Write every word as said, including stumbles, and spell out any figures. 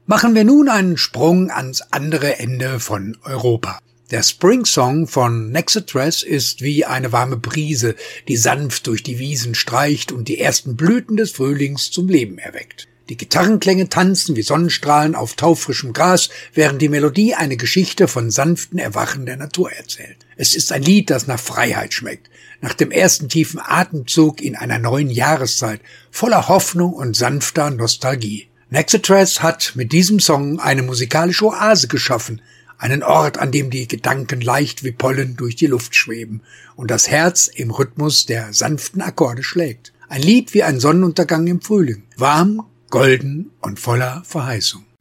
Machen wir nun einen Sprung ans andere Ende von Europa. Der Spring Song von Nexatress ist wie eine warme Brise, die sanft durch die Wiesen streicht und die ersten Blüten des Frühlings zum Leben erweckt. Die Gitarrenklänge tanzen wie Sonnenstrahlen auf taufrischem Gras, während die Melodie eine Geschichte von sanften Erwachen der Natur erzählt. Es ist ein Lied, das nach Freiheit schmeckt, nach dem ersten tiefen Atemzug in einer neuen Jahreszeit, voller Hoffnung und sanfter Nostalgie. Nexatress hat mit diesem Song eine musikalische Oase geschaffen, einen Ort, an dem die Gedanken leicht wie Pollen durch die Luft schweben und das Herz im Rhythmus der sanften Akkorde schlägt. Ein Lied wie ein Sonnenuntergang im Frühling, warm, golden und voller Verheißung.